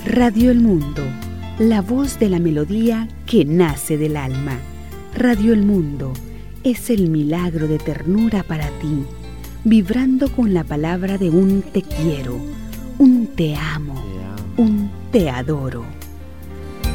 Radio El Mundo, la voz de la melodía que nace del alma. Radio El Mundo es el milagro de ternura para ti, vibrando con la palabra de un te quiero, un te amo, un te adoro.